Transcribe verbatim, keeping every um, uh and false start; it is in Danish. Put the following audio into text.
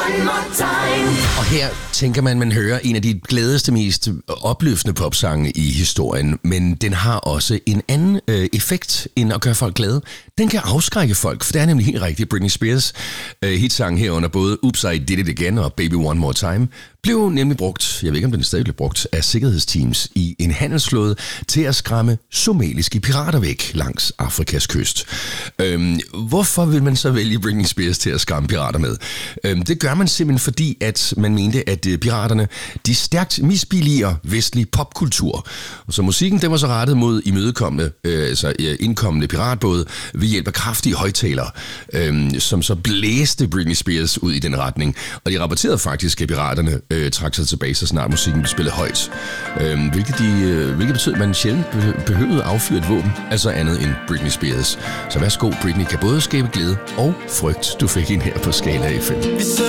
One more time. Og her tænker man, man hører en af de glædeste, mest opløftende popsange i historien, men den har også en anden øh, effekt end at gøre folk glade. Den kan afskrække folk, for det er nemlig helt rigtigt. Britney Spears øh, hitsang herunder både Oops, I Did It Again og Baby One More Time blev nemlig brugt, jeg ved ikke om den stadig blev brugt, af sikkerhedsteams i en handelsflåde til at skræmme somaliske pirater væk langs Afrikas kyst. Øhm, hvorfor vil man så vælge Britney Spears til at skræmme pirater med? Øhm, det gør man simpelthen fordi, at man mente, at øh, piraterne de stærkt misbilliger vestlig popkultur. Så musikken den var så rettet mod imødekommende, øh, altså øh, indkommende piratbåde ved hjælp af kraftige højtalere, øh, som så blæste Britney Spears ud i den retning. Og de rapporterede faktisk, at piraterne øh, trak sig tilbage, så snart musikken blev spillet højt. Øh, hvilket, de, øh, hvilket betød, at man sjældent behøvede at affyre et våben, altså andet end Britney Spears. Så værsgo, Britney kan både skabe glæde og frygt, du fik ind her på Skala F M.